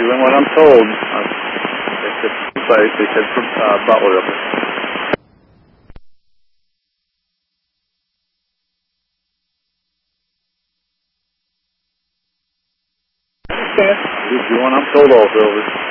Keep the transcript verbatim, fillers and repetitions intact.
doing what I'm told. Uh, they said place. They said for uh, Butler up there. Okay. Just doing what I'm told also. Over.